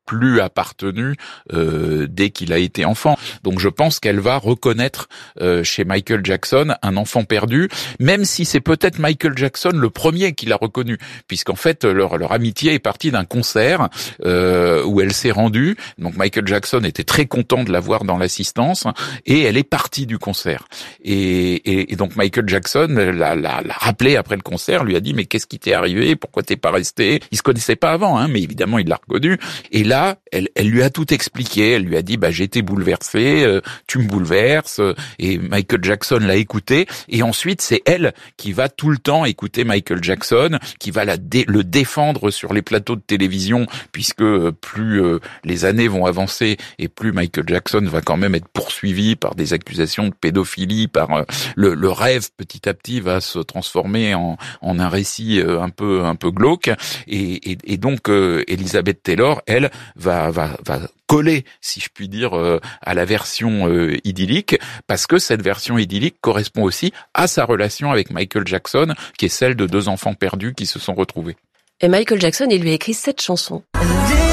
plus appartenu dès qu'il a été enfant. Donc je pense qu'elle va reconnaître chez Michael Jackson un enfant perdu, même si c'est peut-être Michael Jackson le premier qui l'a reconnu, puisqu'en fait leur amitié est partie d'un concert où elle s'est rendue. Donc Michael Jackson était très content de la voir dans l'assistance et elle est partie du concert. Et donc Michael Jackson l'a rappelé après le concert, lui a dit mais qu'est-ce qui t'est arrivé, pourquoi t'es pas resté? Il se connaissait pas avant, mais évidemment il l'a reconnu. Et là elle lui a tout expliqué, elle lui a dit j'ai été bouleversé, tu me bouleverses. Et Michael Jackson l'a écouté et ensuite c'est elle qui va tout le temps écouter Michael Jackson, qui va le défendre sur les plateaux de télévision, puisque plus les années vont avancer et plus Michael Jackson va quand même être poursuivi par des accusations de pédophilie, par le rêve petit à petit va se transformer en un récit un peu glauque et donc Elizabeth Taylor, elle va coller, si je puis dire, à la version idyllique, parce que cette version idyllique correspond aussi à sa relation avec Michael Jackson, qui est celle de deux enfants perdus qui se sont retrouvés. Et Michael Jackson, il lui a écrit 7 chansons.